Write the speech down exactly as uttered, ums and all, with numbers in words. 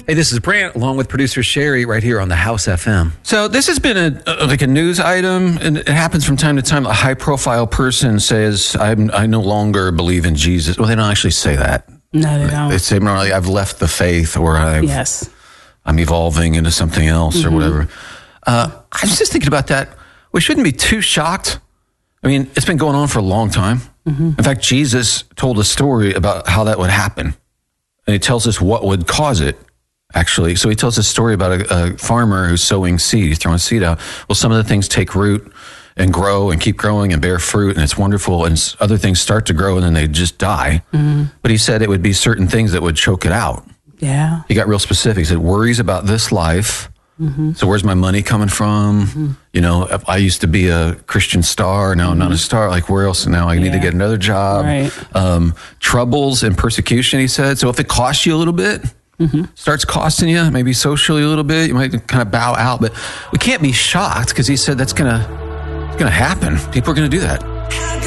Hey, this is Brant, along with producer Sherry, right here on the House F M. So this has been a, a like a news item, and it happens from time to time. A high-profile person says, I'm, I no longer believe in Jesus. Well, they don't actually say that. No, they don't. They say, more like, I've left the faith, or I've, yes. I'm evolving into something else, mm-hmm. or whatever. Uh, I was just thinking about that. We shouldn't be too shocked. I mean, it's been going on for a long time. Mm-hmm. In fact, Jesus told a story about how that would happen. And he tells us what would cause it, actually. So he tells a story about a, a farmer who's sowing seed. He's throwing seed out. Well, some of the things take root and grow and keep growing and bear fruit, and it's wonderful. And other things start to grow, and then they just die. Mm-hmm. But he said it would be certain things that would choke it out. Yeah. He got real specific. He said, worries about this life. Mm-hmm. So where's my money coming from? Mm-hmm. You know, I used to be a Christian star. Now mm-hmm. I'm not a star. Like, where else? Now I need yeah. to get another job. Right. Um, troubles and persecution, he said. So if it costs you a little bit, mm-hmm. starts costing you, maybe socially a little bit, you might kind of bow out. But we can't be shocked, because he said that's going to, it's going to happen. People are going to do that.